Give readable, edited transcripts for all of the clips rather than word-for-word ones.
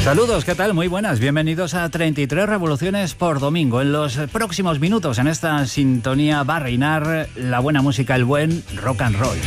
Saludos, ¿qué tal? Muy buenas, bienvenidos a 33 Revoluciones por Domingo. En los próximos minutos en esta sintonía va a reinar la buena música, el buen rock and roll.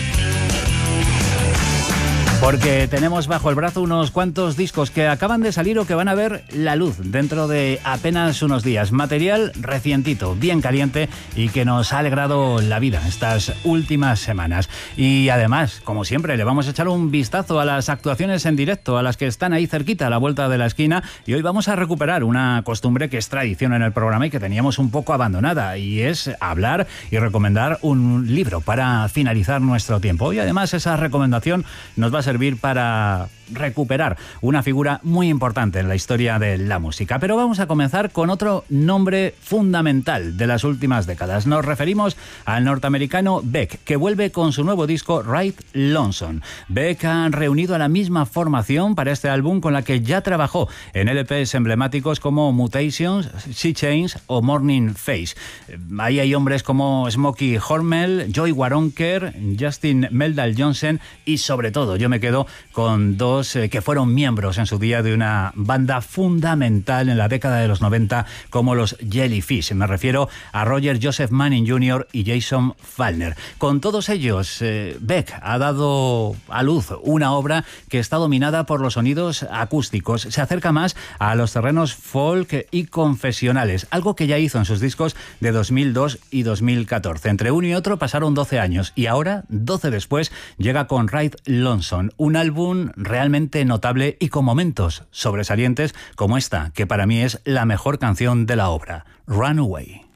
Porque tenemos bajo el brazo unos cuantos discos que acaban de salir o que van a ver la luz dentro de apenas unos días. Material recientito, bien caliente y que nos ha alegrado la vida estas últimas semanas. Y además, como siempre, le vamos a echar un vistazo a las actuaciones en directo, a las que están ahí cerquita, a la vuelta de la esquina. Y hoy vamos a recuperar una costumbre que es tradición en el programa y que teníamos un poco abandonada. Y es hablar y recomendar un libro para finalizar nuestro tiempo. Y además esa recomendación nos va a servir para recuperar una figura muy importante en la historia de la música. Pero vamos a comenzar con otro nombre fundamental de las últimas décadas. Nos referimos al norteamericano Beck, que vuelve con su nuevo disco Ride Lonesome. Beck ha reunido a la misma formación para este álbum con la que ya trabajó en LPs emblemáticos como Mutations, Sea Change o Morning Face. Ahí hay hombres como Smokey Hormel, Joey Waronker, Justin Meldal-Johnsen y sobre todo yo me quedo con dos que fueron miembros en su día de una banda fundamental en la década de los 90 como los Jellyfish. Me refiero a Roger Joseph Manning Jr. y Jason Falkner. Con todos ellos, Beck ha dado a luz una obra que está dominada por los sonidos acústicos. Se acerca más a los terrenos folk y confesionales, algo que ya hizo en sus discos de 2002 y 2014. Entre uno y otro pasaron 12 años y ahora, 12 después, llega con Ride Lonesome, un álbum realmente notable y con momentos sobresalientes como esta, que para mí es la mejor canción de la obra, Runaway.